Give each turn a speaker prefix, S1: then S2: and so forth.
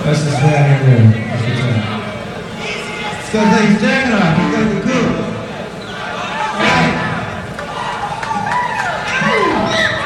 S1: That's the swear in there. That's the time. Let's go, ladies and gentlemen. Let's go to the cool.